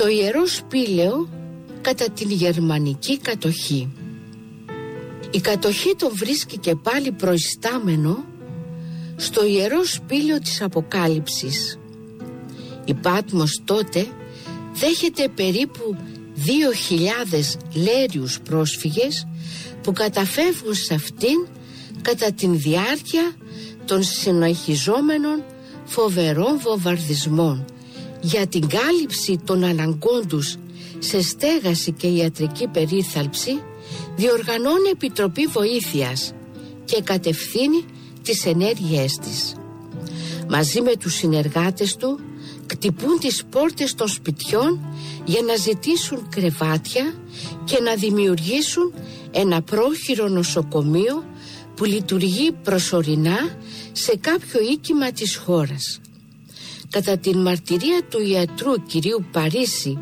στο Ιερό Σπήλαιο κατά την γερμανική κατοχή. Η κατοχή τον βρίσκει και πάλι προϊστάμενο στο Ιερό Σπήλαιο της Αποκάλυψης. Η Πάτμος τότε δέχεται περίπου 2.000 λέριους πρόσφυγες που καταφεύγουν σε αυτήν κατά την διάρκεια των συνεχιζόμενων φοβερών βομβαρδισμών. Για την κάλυψη των αναγκών τους σε στέγαση και ιατρική περίθαλψη διοργανώνει επιτροπή βοήθειας και κατευθύνει τις ενέργειές της. Μαζί με τους συνεργάτες του κτυπούν τις πόρτες των σπιτιών για να ζητήσουν κρεβάτια και να δημιουργήσουν ένα πρόχειρο νοσοκομείο που λειτουργεί προσωρινά σε κάποιο οίκημα της χώρας. Κατά την μαρτυρία του ιατρού κυρίου Παρίσι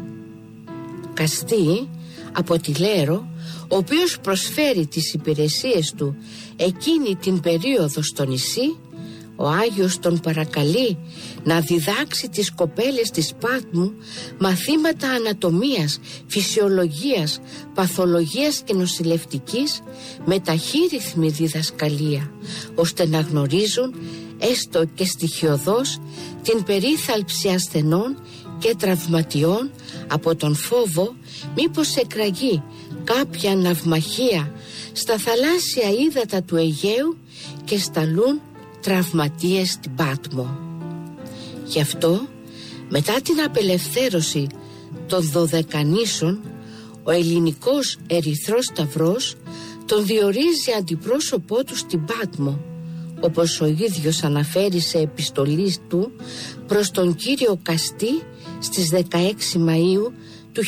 Καστή από τη Λέρο, ο οποίος προσφέρει τις υπηρεσίες του εκείνη την περίοδο στο νησί, ο Άγιος τον παρακαλεί να διδάξει τις κοπέλες της Πάτμου μαθήματα ανατομίας, φυσιολογίας, παθολογίας και νοσηλευτικής με ταχύρυθμη διδασκαλία, ώστε να γνωρίζουν έστω και στοιχειωδώς την περίθαλψη ασθενών και τραυματιών από τον φόβο μήπως εκραγεί κάποια ναυμαχία στα θαλάσσια ύδατα του Αιγαίου και σταλούν τραυματίες στην Πάτμο. Γι' αυτό, μετά την απελευθέρωση των Δωδεκανήσων, ο ελληνικός Ερυθρός Σταυρός τον διορίζει αντιπρόσωπό του στην Πάτμο, όπως ο ίδιος αναφέρει σε επιστολή του προς τον κύριο Καστή στις 16 Μαΐου του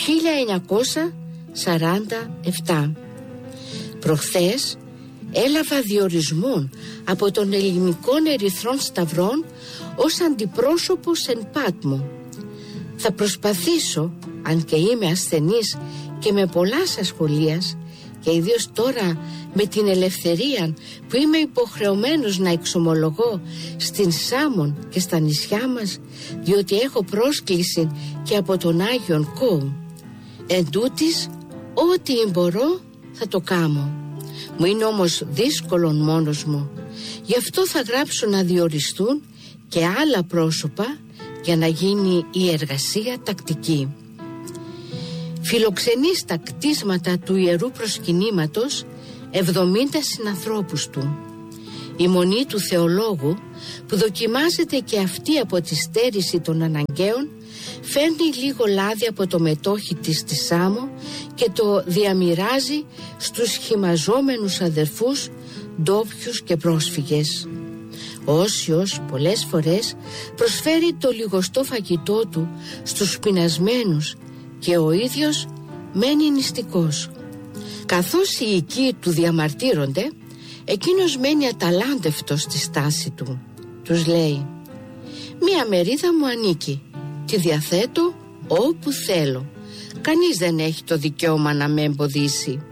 1947. Προχθές έλαβα διορισμόν από τον Ελληνικών Ερυθρών Σταυρών ως αντιπρόσωπος εν Πάτμο. Θα προσπαθήσω, αν και είμαι ασθενής και με πολλάς ασχολίας, και ιδίως τώρα με την ελευθερία που είμαι υποχρεωμένος να εξομολογώ στην Σάμον και στα νησιά μας, διότι έχω πρόσκληση και από τον Άγιον Κόου. Εν τούτης, ό,τι μπορώ θα το κάνω. Μου είναι όμως δύσκολον μόνος μου. Γι' αυτό θα γράψω να διοριστούν και άλλα πρόσωπα για να γίνει η εργασία τακτική. Φιλοξενεί στα κτίσματα του Ιερού Προσκυνήματος 70 συνανθρώπους του. Η μονή του θεολόγου, που δοκιμάζεται και αυτή από τη στέρηση των αναγκαίων, φέρνει λίγο λάδι από το μετόχι της στη Σάμο και το διαμοιράζει στους χυμαζόμενους αδερφούς, ντόπιους και πρόσφυγες. Ο Όσιος πολλές φορές προσφέρει το λιγοστό φαγητό του στους πεινασμένους και ο ίδιος μένει νηστικός. Καθώς οι οικοί του διαμαρτύρονται, εκείνος μένει αταλάντευτος στη στάση του. Τους λέει: «Μία μερίδα μου ανήκει, τη διαθέτω όπου θέλω. Κανείς δεν έχει το δικαίωμα να με εμποδίσει».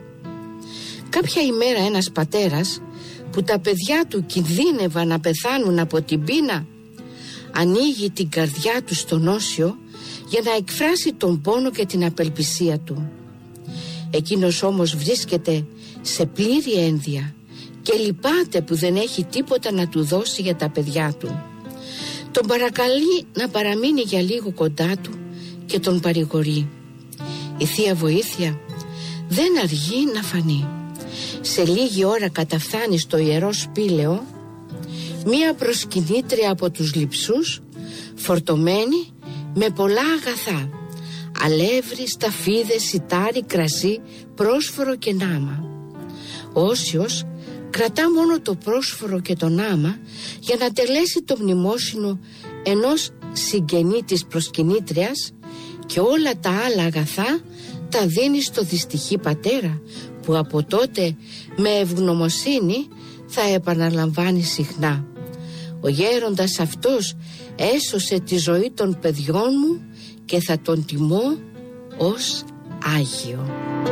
Κάποια ημέρα ένας πατέρας, που τα παιδιά του κινδύνευαν να πεθάνουν από την πείνα, ανοίγει την καρδιά του στον Όσιο για να εκφράσει τον πόνο και την απελπισία του. Εκείνος όμως βρίσκεται σε πλήρη ένδια και λυπάται που δεν έχει τίποτα να του δώσει για τα παιδιά του. Τον παρακαλεί να παραμείνει για λίγο κοντά του και τον παρηγορεί. Η Θεία Βοήθεια δεν αργεί να φανεί. Σε λίγη ώρα καταφθάνει στο Ιερό Σπήλαιο μία προσκυνήτρια από τους λειψούς, φορτωμένη με πολλά αγαθά, αλεύρι, σταφίδες, σιτάρι, κρασί, πρόσφορο και νάμα. Ο Όσιος κρατά μόνο το πρόσφορο και το νάμα για να τελέσει το μνημόσυνο ενός συγγενή της προσκυνήτριας και όλα τα άλλα αγαθά τα δίνει στο δυστυχή πατέρα, που από τότε με ευγνωμοσύνη θα επαναλαμβάνει συχνά: «Ο γέροντας αυτός έσωσε τη ζωή των παιδιών μου και θα τον τιμώ ως Άγιο».